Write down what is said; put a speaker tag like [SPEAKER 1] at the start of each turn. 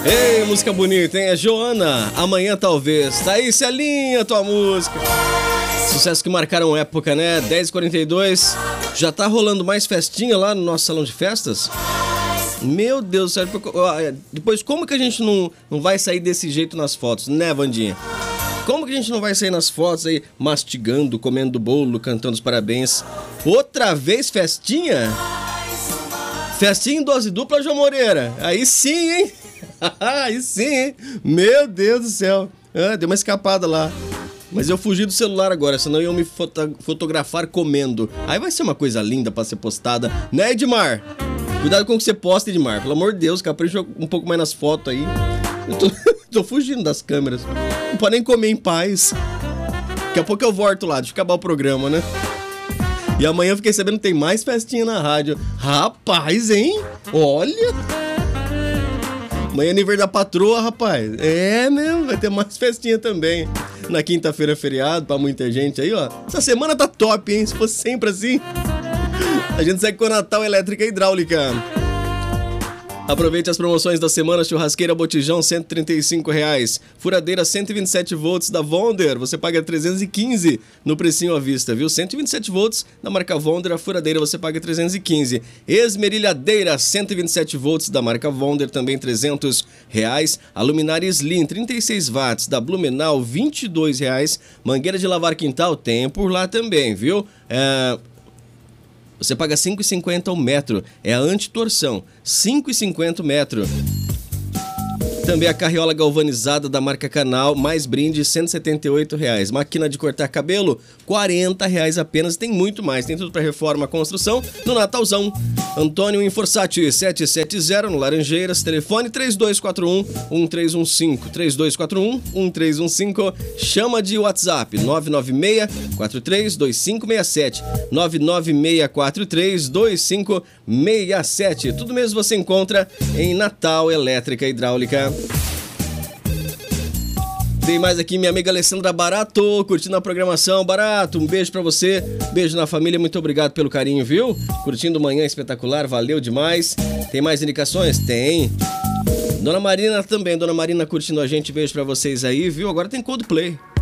[SPEAKER 1] Ei, música bonita, hein? É Joana, Amanhã Talvez. Tá aí, Celinha, tua música. Sucessos que marcaram época, né? 10h42. Já tá rolando mais festinha lá no nosso salão de festas? Meu Deus do céu. Depois, como que a gente não vai sair desse jeito nas fotos, né, Vandinha? Como que a gente não vai sair nas fotos aí, mastigando, comendo bolo, cantando os parabéns? Outra vez festinha? Festinha em dose dupla, João Moreira. Aí sim, hein? Aí sim, hein? Meu Deus do céu. Deu uma escapada lá. Mas eu fugi do celular agora, senão iam me fotografar comendo. Aí vai ser uma coisa linda pra ser postada, né, Edmar? Cuidado com o que você posta, Edmar. Pelo amor de Deus, capricha um pouco mais nas fotos aí. Eu tô fugindo das câmeras. Não pode nem comer em paz. Daqui a pouco eu volto lá, deixa eu acabar o programa, né? E amanhã eu fiquei sabendo que tem mais festinha na rádio. Rapaz, hein? Olha! Amanhã é aniversário da patroa, rapaz. É mesmo, vai ter mais festinha também. Na quinta-feira é feriado pra muita gente aí, ó. Essa semana tá top, hein? Se fosse sempre assim. A gente segue com o Natal Elétrica e Hidráulica. Aproveite as promoções da semana. Churrasqueira Botijão, R$135. Furadeira 127 volts da Wonder, você paga 315 no precinho à vista, viu? 127 volts da marca Wonder, a furadeira você paga 315. Esmerilhadeira 127 volts da marca Wonder, também R$300. A luminária Slim 36 watts da Blumenau, R$22. Mangueira de lavar quintal tem por lá também, viu? Você paga R$5,50 o metro. É a antitorção. R$5,50 o metro. Também a carriola galvanizada da marca Canal, mais brinde, R$178. Máquina de cortar cabelo, R$40 apenas. Tem muito mais, tem tudo para reforma, construção no Natalzão. Antônio Inforsati 770 no Laranjeiras, telefone 3241-1315, 3241-1315, chama de WhatsApp 996-432567, 996-432567. Tudo mesmo você encontra em Natal Elétrica Hidráulica. Tem mais aqui minha amiga Alessandra Barato, curtindo a programação. Barato, um beijo pra você, beijo na família, muito obrigado pelo carinho, viu? Curtindo Manhã Espetacular, valeu demais. Tem mais indicações? Tem. Dona Marina também, Dona Marina curtindo a gente, beijo pra vocês aí, viu? Agora tem Coldplay.